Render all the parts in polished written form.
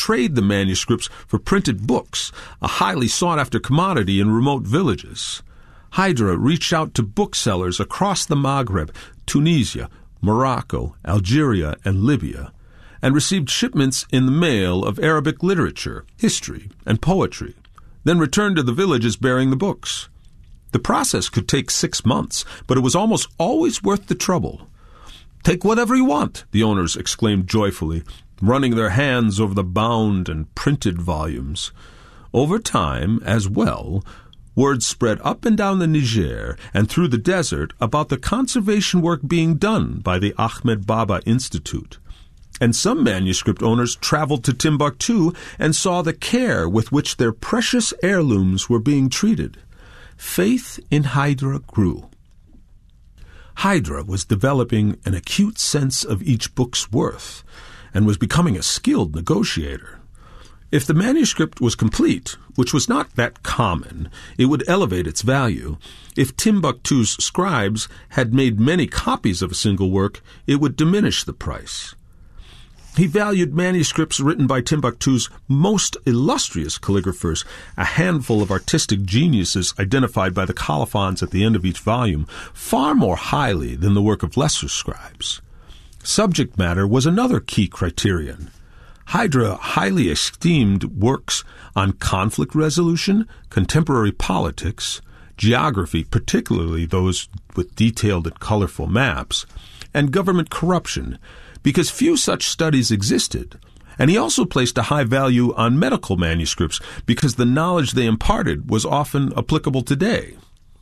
trade the manuscripts for printed books, a highly sought-after commodity in remote villages. Hydra reached out to booksellers across the Maghreb, Tunisia, Morocco, Algeria, and Libya, and received shipments in the mail of Arabic literature, history, and poetry, then returned to the villages bearing the books. The process could take 6 months, but it was almost always worth the trouble. "Take whatever you want," the owners exclaimed joyfully, running their hands over the bound and printed volumes. Over time, as well, word spread up and down the Niger and through the desert about the conservation work being done by the Ahmed Baba Institute. And some manuscript owners traveled to Timbuktu and saw the care with which their precious heirlooms were being treated. Faith in Hydra grew. Hydra was developing an acute sense of each book's worth and was becoming a skilled negotiator. If the manuscript was complete, which was not that common, it would elevate its value. If Timbuktu's scribes had made many copies of a single work, it would diminish the price. He valued manuscripts written by Timbuktu's most illustrious calligraphers, a handful of artistic geniuses identified by the colophons at the end of each volume, far more highly than the work of lesser scribes. Subject matter was another key criterion. Hydra highly esteemed works on conflict resolution, contemporary politics, geography, particularly those with detailed and colorful maps, and government corruption, because few such studies existed. And he also placed a high value on medical manuscripts because the knowledge they imparted was often applicable today.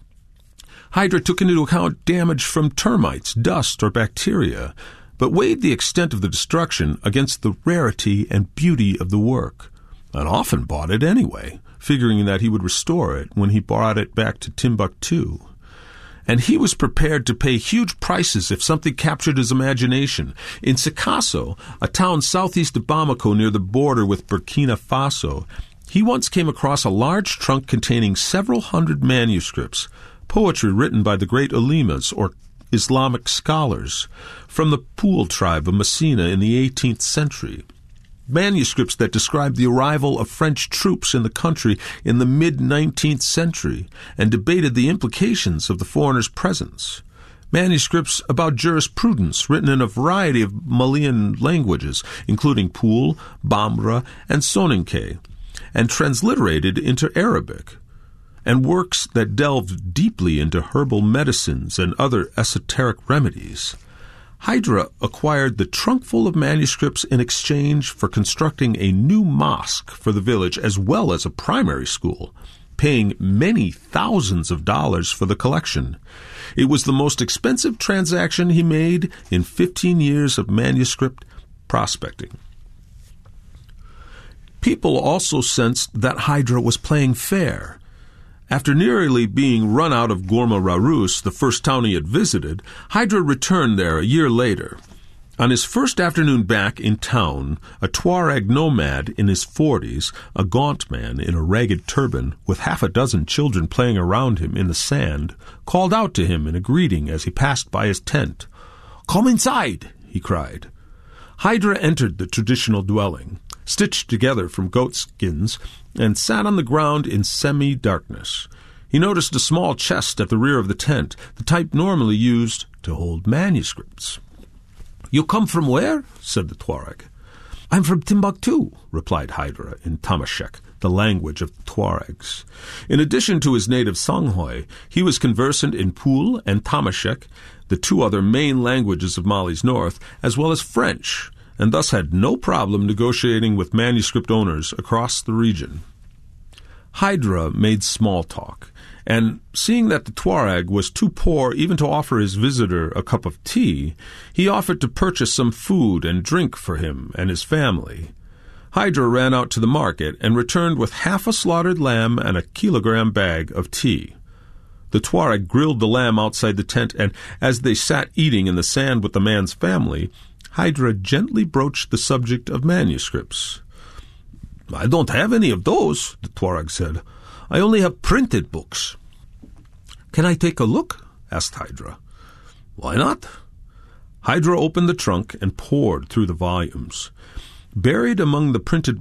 Hydra took into account damage from termites, dust, or bacteria, but weighed the extent of the destruction against the rarity and beauty of the work, and often bought it anyway, figuring that he would restore it when he brought it back to Timbuktu. And he was prepared to pay huge prices if something captured his imagination. In Sikasso, a town southeast of Bamako near the border with Burkina Faso, he once came across a large trunk containing several hundred manuscripts, poetry written by the great ulemas, or Islamic scholars, from the Pool tribe of Messina in the 18th century. Manuscripts that described the arrival of French troops in the country in the mid-19th century and debated the implications of the foreigners' presence. Manuscripts about jurisprudence written in a variety of Malian languages, including Pool, Bambara, and Soninke, and transliterated into Arabic. And works that delved deeply into herbal medicines and other esoteric remedies. Hydra acquired the trunkful of manuscripts in exchange for constructing a new mosque for the village as well as a primary school, paying many thousands of dollars for the collection. It was the most expensive transaction he made in 15 years of manuscript prospecting. People also sensed that Hydra was playing fair. After nearly being run out of Ghorma Rarous, the first town he had visited, Hydra returned there a year later. On his first afternoon back in town, a Tuareg nomad in his 40s, a gaunt man in a ragged turban, with half a dozen children playing around him in the sand, called out to him in a greeting as he passed by his tent. "Come inside," he cried. Hydra entered the traditional dwelling, stitched together from goat skins, and sat on the ground in semi-darkness. He noticed a small chest at the rear of the tent, the type normally used to hold manuscripts. "You come from where?" said the Tuareg. "I'm from Timbuktu," replied Hydra in Tamashek, the language of the Tuaregs. In addition to his native Sanghoy, he was conversant in Pool and Tamashek, the two other main languages of Mali's north, as well as French, and thus had no problem negotiating with manuscript owners across the region. Hydra made small talk, and seeing that the Tuareg was too poor even to offer his visitor a cup of tea, he offered to purchase some food and drink for him and his family. Hydra ran out to the market and returned with half a slaughtered lamb and a kilogram bag of tea. The Tuareg grilled the lamb outside the tent, and as they sat eating in the sand with the man's family, Hydra gently broached the subject of manuscripts. "I don't have any of those," the Tuareg said. "I only have printed books." "Can I take a look?" asked Hydra. "Why not?" Hydra opened the trunk and pored through the volumes. Buried among the printed